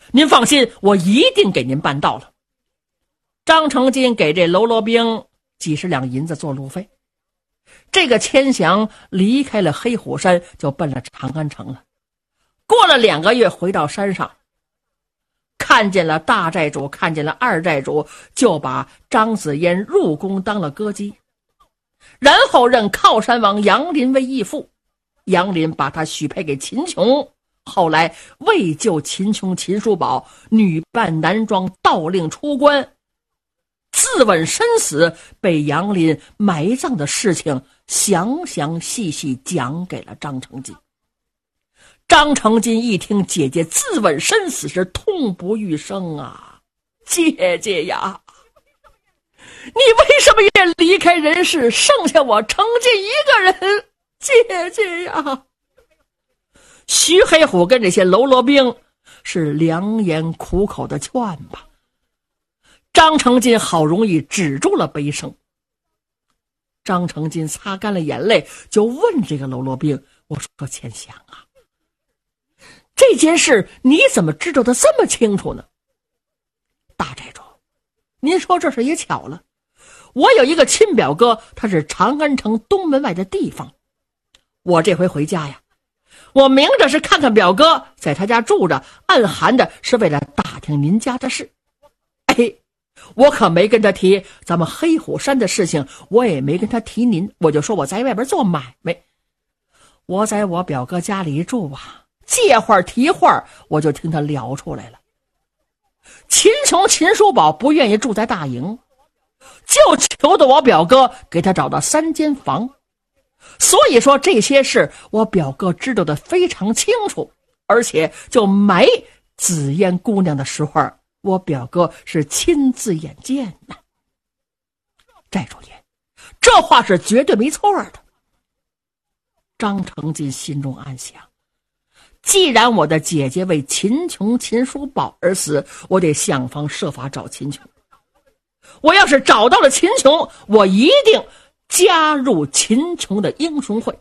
您放心，我一定给您办到了。张成金给这喽啰兵几十两银子做路费。这个千祥离开了黑虎山，就奔了长安城了。过了2个月，回到山上，看见了大寨主，看见了二寨主，就把张子嫣入宫当了歌姬，然后认靠山王杨林为义父。杨林把他许配给秦琼，后来为救秦琼、秦叔宝，女扮男装，盗令出关，自刎身死，被杨林埋葬的事情详详细细讲给了张成金。张成金一听姐姐自刎身死，是痛不欲生啊！姐姐呀，你为什么也离开人世，剩下我成金一个人？姐姐呀！徐黑虎跟这些喽啰兵是良言苦口的劝吧。张成金好容易止住了悲声。张成金擦干了眼泪，就问这个喽啰兵：“我说千祥啊，这件事你怎么知道的这么清楚呢？”大寨主，您说这事也巧了，我有一个亲表哥，他是长安城东门外的地方。我这回回家呀，我明着是看看表哥，在他家住着，暗含的是为了打听您家的事。我可没跟他提咱们黑虎山的事情，我也没跟他提您，我就说我在外边做买卖，我在我表哥家里住啊，借话提话，我就听他聊出来了。秦琼、秦叔宝不愿意住在大营，就求得我表哥给他找到3间房。所以说这些事我表哥知道的非常清楚，而且就埋紫嫣姑娘的时候，我表哥是亲自眼见的。寨主爷，这话是绝对没错的。张成金心中暗想，既然我的姐姐为秦琼、秦叔宝而死，我得想方设法找秦琼。我要是找到了秦琼，我一定加入秦琼的英雄会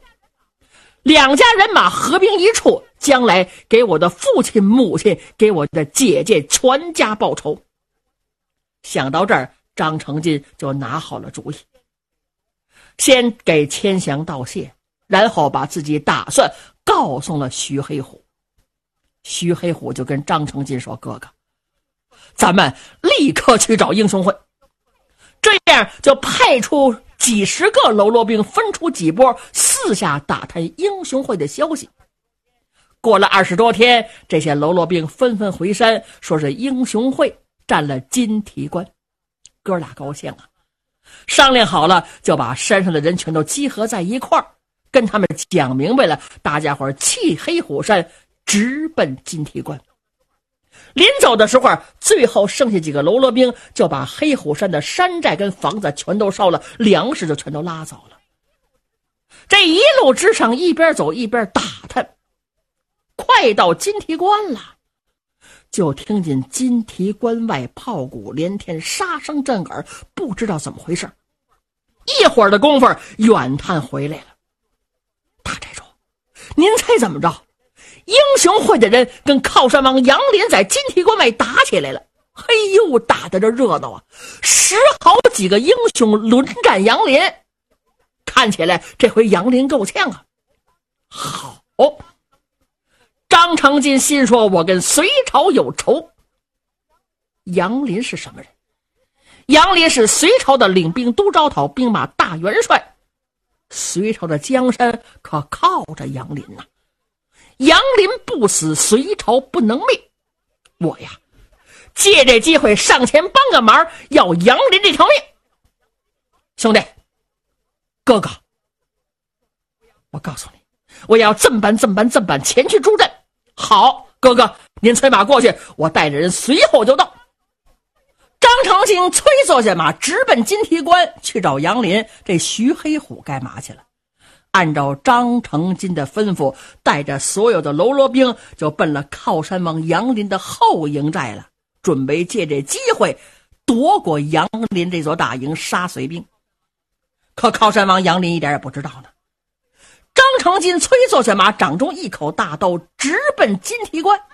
，2家人马合兵一处，将来给我的父亲、母亲，给我的姐姐全家报仇。想到这儿，张成金就拿好了主意，先给千祥道谢，然后把自己打算告诉了徐黑虎。徐黑虎就跟张成金说：“哥哥，咱们立刻去找英雄会。”这样就派出几十个喽啰兵，分出几波，四下打探英雄会的消息。过了20多天，这些喽啰兵纷纷回山，说是英雄会占了金提关。哥俩高兴啊，商量好了，就把山上的人全都集合在一块儿，跟他们讲明白了，大家伙弃黑虎山，直奔金提关。临走的时候，最后剩下几个喽啰兵就把黑虎山的山寨跟房子全都烧了，粮食就全都拉走了。这一路之上，一边走一边打探，快到金提关了，就听见金提关外炮鼓连天，杀声震耳，不知道怎么回事。一会儿的功夫，远探回来了。大寨主，您猜怎么着？英雄会的人跟靠山王杨林在金提关外打起来了。嘿呦，打得这热闹啊！10好几个英雄轮战杨林，看起来这回杨林够呛啊。好，张成金心说，我跟隋朝有仇。杨林是什么人？杨林是隋朝的领兵都招讨兵马大元帅，隋朝的江山可靠着杨林呐。杨林不死，隋朝不能灭。我呀，借这机会上前帮个忙，要杨林这条命。兄弟，哥哥，我告诉你，我要这么办前去助阵。好，哥哥，您催马过去，我带着人随后就到。张成金催坐下马，直奔金提关去找杨林。这徐黑虎该嘛去了？按照张成金的吩咐，带着所有的喽啰兵就奔了靠山王杨林的后营寨了，准备借这机会夺过杨林这座大营，杀隋兵。可靠山王杨林一点也不知道呢。张成金催坐下马，掌中一口大刀，直奔金提关。